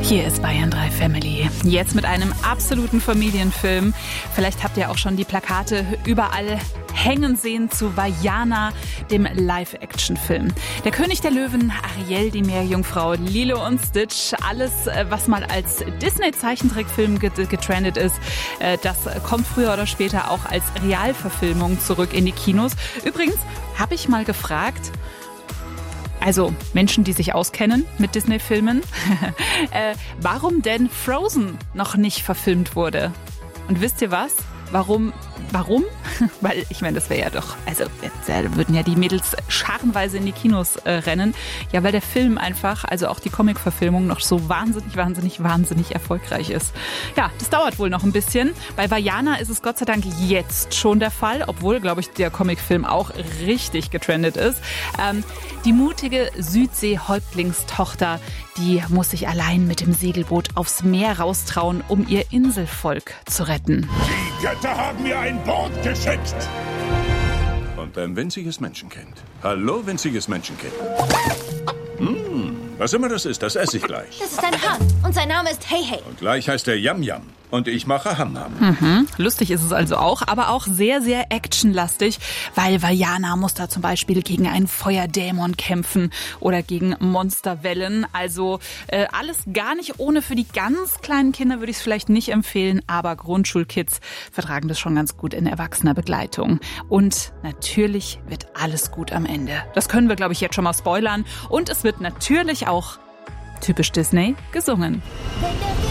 Hier ist Bayern 3 Family. Jetzt mit einem absoluten Familienfilm. Vielleicht habt ihr auch schon die Plakate überall hängen sehen zu Vaiana, dem Live-Action-Film. Der König der Löwen, Ariel, die Meerjungfrau, Lilo und Stitch, alles, was mal als Disney-Zeichentrickfilm getrendet ist, das kommt früher oder später auch als Realverfilmung zurück in die Kinos. Übrigens habe ich mal gefragt, also Menschen, die sich auskennen mit Disney-Filmen, warum denn Frozen noch nicht verfilmt wurde. Und wisst ihr was? Warum? Weil, ich meine, das wäre ja doch, also jetzt würden ja die Mädels scharenweise in die Kinos rennen. Ja, weil der Film einfach, also auch die Comic-Verfilmung noch so wahnsinnig erfolgreich ist. Ja, das dauert wohl noch ein bisschen. Bei Vaiana ist es Gott sei Dank jetzt schon der Fall, obwohl, glaube ich, der Comic-Film auch richtig getrendet ist. Die mutige Südsee-Häuptlingstochter, die muss sich allein mit dem Segelboot aufs Meer raustrauen, um ihr Inselvolk zu retten. Die Götter haben mir ein Boot geschickt. Und ein winziges Menschenkind. Hallo, winziges Menschenkind. Was immer das ist, das esse ich gleich. Das ist ein Hahn und sein Name ist Hey Hey. Und gleich heißt er Yam Yam. Und ich mache Ham Ham. Lustig ist es also auch, aber auch sehr, sehr actionlastig, weil Vaiana muss da zum Beispiel gegen einen Feuerdämon kämpfen oder gegen Monsterwellen. Also alles gar nicht ohne. Für die ganz kleinen Kinder würde ich es vielleicht nicht empfehlen, aber Grundschulkids vertragen das schon ganz gut in erwachsener Begleitung. Und natürlich wird alles gut am Ende. Das können wir, glaube ich, jetzt schon mal spoilern. Und es wird natürlich auch, typisch Disney, gesungen. Wenn der